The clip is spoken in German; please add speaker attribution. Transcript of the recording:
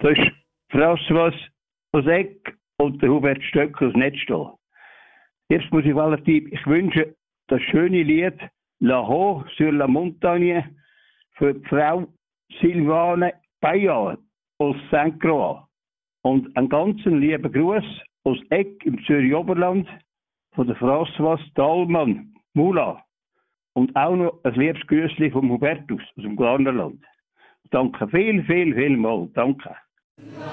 Speaker 1: Da ist François aus Eck und der Hubert Stöcker aus Netzstall. Jetzt muss ich Valentin, ich wünsche das schöne Lied La Haut sur la Montagne für die Frau Silvane Bayard aus St. Croix. Und einen ganz lieben Gruß aus Eck im Zürich Oberland von der François Dahlmann, Mula. Und auch noch ein liebes Grüßli vom Hubertus aus dem Glarnerland. Danke viel mal. Danke.